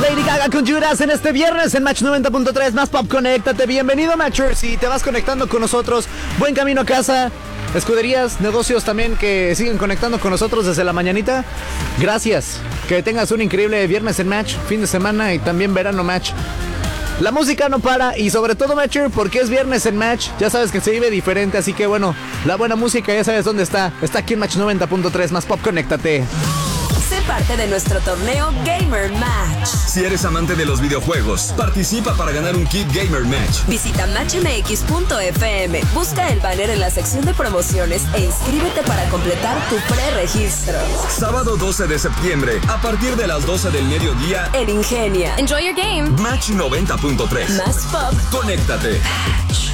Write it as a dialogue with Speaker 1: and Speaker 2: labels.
Speaker 1: Lady Gaga con Judas en este viernes en Match 90.3 más Pop. Conéctate, bienvenido Matcher. Si te vas conectando con nosotros, buen camino a casa. Escuderías, negocios también que siguen conectando con nosotros desde la mañanita. Gracias, que tengas un increíble viernes en Match, fin de semana y también verano Match. La música no para y sobre todo Matcher, porque es viernes en Match, ya sabes que se vive diferente, así que bueno, la buena música ya sabes dónde está aquí en Match 90.3 más Pop. Conéctate.
Speaker 2: Sé parte de nuestro torneo Gamer Match.
Speaker 3: Si eres amante de los videojuegos, participa para ganar un kit Gamer Match.
Speaker 2: Visita matchmx.fm, busca el banner en la sección de promociones e inscríbete para completar tu preregistro.
Speaker 3: Sábado 12 de septiembre, a partir de las 12 del mediodía,
Speaker 2: en Ingenia.
Speaker 4: Enjoy your game.
Speaker 3: Match 90.3.
Speaker 2: Más Pop.
Speaker 3: Conéctate.
Speaker 2: Match.